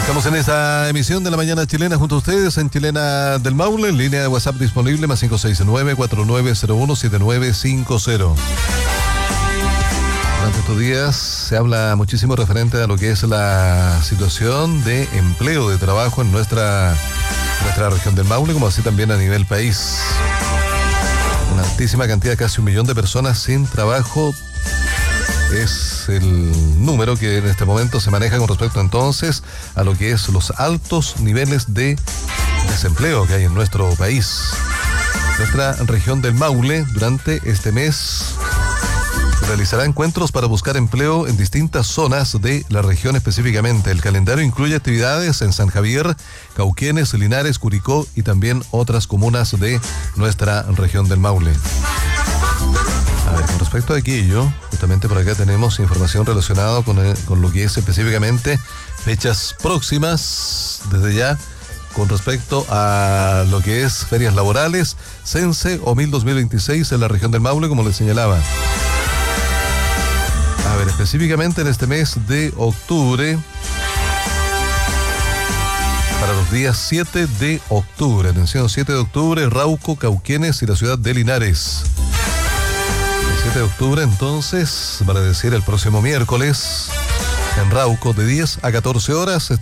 Estamos en esta emisión de la mañana chilena junto a ustedes en Chilena del Maule, en línea de WhatsApp disponible más 569-4901-7950. Durante estos días se habla muchísimo referente a lo que es la situación de empleo, de trabajo en nuestra región del Maule, como así también a nivel país. Una altísima cantidad, casi 1 millón de personas sin trabajo, es el número que en este momento se maneja con respecto entonces a lo que es los altos niveles de desempleo que hay en nuestro país. Nuestra región del Maule durante este mes realizará encuentros para buscar empleo en distintas zonas de la región específicamente. El calendario incluye actividades en San Javier, Cauquenes, Linares, Curicó y también otras comunas de nuestra región del Maule. A ver, con respecto a aquello, justamente por acá tenemos información relacionada con lo que es específicamente fechas próximas, desde ya, con respecto a lo que es ferias laborales, Cense o 2026 en la región del Maule, como les señalaba. A ver, específicamente en este mes de octubre, para los días 7 de octubre, atención, 7 de octubre, Rauco, Cauquenes y la ciudad de Linares. 7 de octubre, entonces, para decir el próximo miércoles, en Rauco, de 10 a 14 horas,